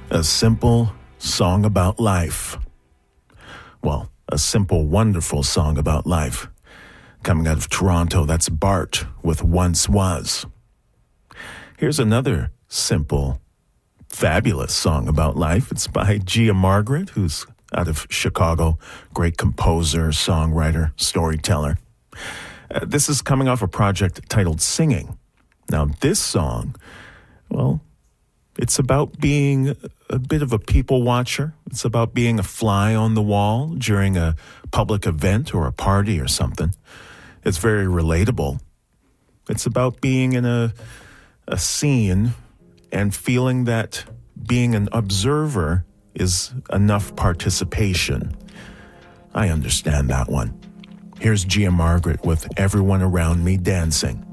A simple song about life. Well, a simple, wonderful song about life. Coming out of Toronto, that's Bart with Once Was. Here's another simple, fabulous song about life. It's by Gia Margaret, who's out of Chicago. Great composer, songwriter, storyteller. This is coming off a project titled Singing. Now, this song, well, it's about being a bit of a people watcher. It's about being a fly on the wall during a public event or a party or something. It's very relatable. It's about being in a scene and feeling that being an observer is enough participation. I understand that one. Here's Gia Margaret with Everyone Around Me Dancing.